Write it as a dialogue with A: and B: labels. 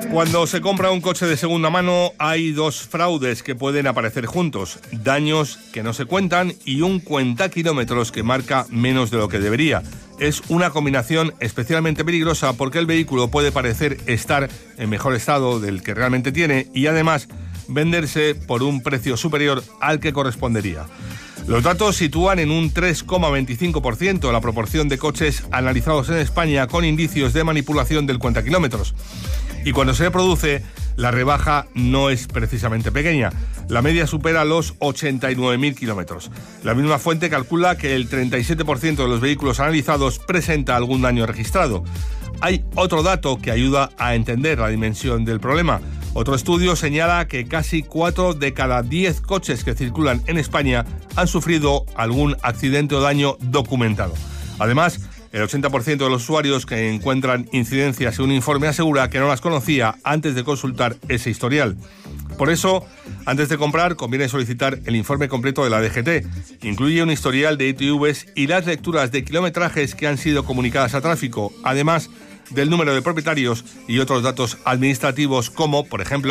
A: Cuando se compra un coche de segunda mano hay dos fraudes que pueden aparecer juntos: daños que no se cuentan y un cuentakilómetros que marca menos de lo que debería. Es una combinación especialmente peligrosa porque el vehículo puede parecer estar en mejor estado del que realmente tiene y además venderse por un precio superior al que correspondería. Los datos sitúan en un 3,25% la proporción de coches analizados en España con indicios de manipulación del cuentakilómetros. Y cuando se produce, la rebaja no es precisamente pequeña. La media supera los 89.000 kilómetros. La misma fuente calcula que el 37% de los vehículos analizados presenta algún daño registrado. Hay otro dato que ayuda a entender la dimensión del problema. Otro estudio señala que casi 4 de cada 10 coches que circulan en España han sufrido algún accidente o daño documentado. Además, el 80% de los usuarios que encuentran incidencias en un informe asegura que no las conocía antes de consultar ese historial. Por eso, antes de comprar, conviene solicitar el informe completo de la DGT. Incluye un historial de ITVs y las lecturas de kilometrajes que han sido comunicadas a tráfico, además del número de propietarios y otros datos administrativos como, por ejemplo,